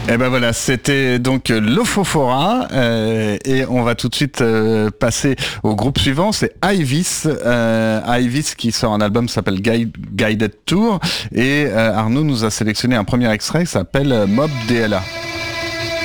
Et ben voilà, c'était donc Lofofora et on va tout de suite passer au groupe suivant, c'est Ivis. Ivis qui sort un album qui s'appelle Guided Tour et Arnaud nous a sélectionné un premier extrait qui s'appelle Mob DLA.